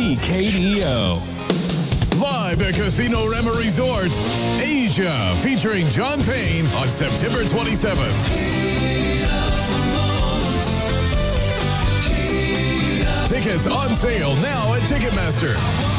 KDO. Live at Casino Rema Resort, Asia, featuring John Payne on September 27th. Tickets on sale now at Ticketmaster.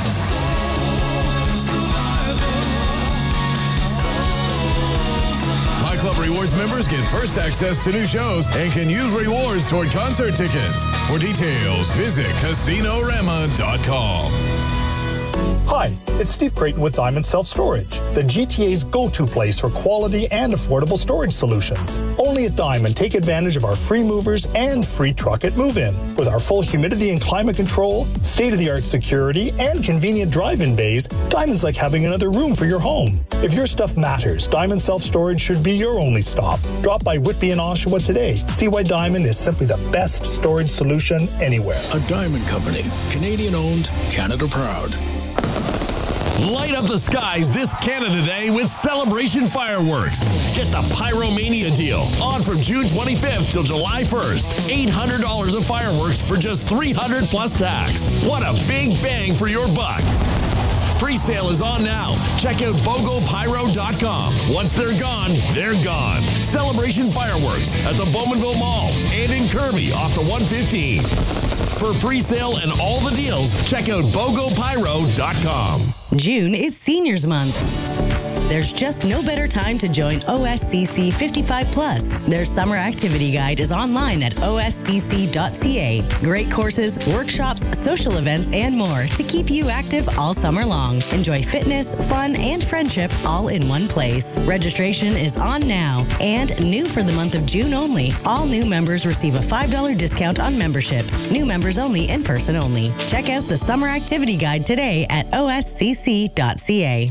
My Club Rewards members get first access to new shows and can use rewards toward concert tickets. For details, visit CasinoRama.com. Hi, it's Steve Creighton with Diamond Self Storage, the GTA's go-to place for quality and affordable storage solutions. Only at Diamond, take advantage of our free movers and free truck at move-in. With our full humidity and climate control, state-of-the-art security, and convenient drive-in bays, Diamond's like having another room for your home. If your stuff matters, Diamond Self Storage should be your only stop. Drop by Whitby and Oshawa today. See why Diamond is simply the best storage solution anywhere. A Diamond Company, Canadian-owned, Canada proud. Light up the skies this Canada Day with Celebration Fireworks. Get the Pyromania deal on from June 25th till July 1st. $800 of fireworks for just $300 plus tax. What a big bang for your buck. Pre-sale is on now. Check out BogoPyro.com. Once they're gone, they're gone. Celebration Fireworks at the Bowmanville Mall and in Kirby off the 115. For pre-sale and all the deals, check out BogoPyro.com. June is Seniors Month. There's just no better time to join OSCC 55+. Their summer activity guide is online at oscc.ca. Great courses, workshops, social events, and more to keep you active all summer long. Enjoy fitness, fun, and friendship all in one place. Registration is on now. And new for the month of June only, all new members receive a $5 discount on memberships. New members only, in person only. Check out the summer activity guide today at oscc.ca.